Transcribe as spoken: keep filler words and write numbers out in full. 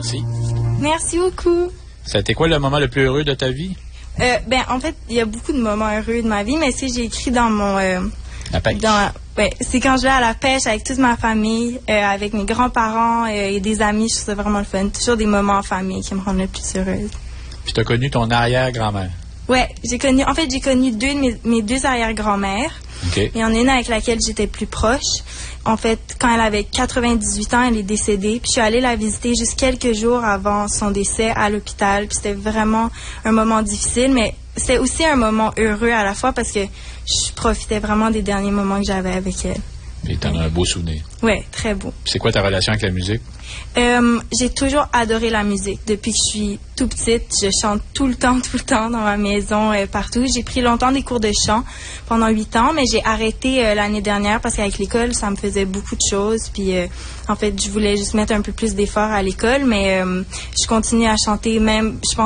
Merci. Merci beaucoup. Ça a été quoi le moment le plus heureux de ta vie? Euh, ben, en fait, il y a beaucoup de moments heureux de ma vie, mais ce que j'ai écrit dans mon... Euh, la pêche. Dans, ouais, c'est quand je vais à la pêche avec toute ma famille, euh, avec mes grands-parents euh, et des amis. Je trouve ça vraiment le fun. Toujours des moments en famille qui me rendent le plus heureuse. Puis tu as connu ton arrière-grand-mère? Ouais, j'ai connu... En fait, j'ai connu deux de mes, mes deux arrière-grand-mères. Okay. Il y en a une avec laquelle j'étais plus proche. En fait, quand elle avait quatre-vingt-dix-huit ans, elle est décédée. Puis je suis allée la visiter juste quelques jours avant son décès à l'hôpital. Puis c'était vraiment un moment difficile, mais c'était aussi un moment heureux à la fois parce que je profitais vraiment des derniers moments que j'avais avec elle. Et t'en as un beau souvenir. Oui, très beau. Puis c'est quoi ta relation avec la musique? Euh, j'ai toujours adoré la musique. Depuis que je suis tout petite, je chante tout le temps, tout le temps dans ma maison, euh, partout. J'ai pris longtemps des cours de chant pendant huit ans, mais j'ai arrêté euh, l'année dernière parce qu'avec l'école, ça me faisait beaucoup de choses. Puis, euh, en fait, je voulais juste mettre un peu plus d'efforts à l'école, mais euh, je continue à chanter même, je pense,